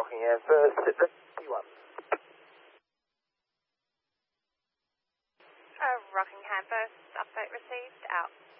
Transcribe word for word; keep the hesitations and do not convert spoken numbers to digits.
Rockingham first, sit the P one. Uh, Rockingham first, update received, out.